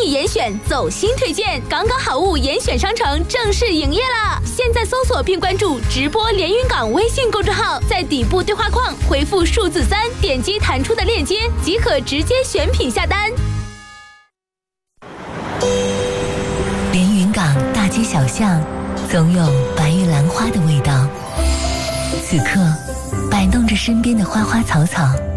意严选走心推荐，港港好物严选商城正式营业了！现在搜索并关注直播连云港微信公众号，在底部对话框回复数字3，点击弹出的链接即可直接选品下单。 连云港大街小巷，总有白玉兰花的味道。此刻，摆弄着身边的花花草草，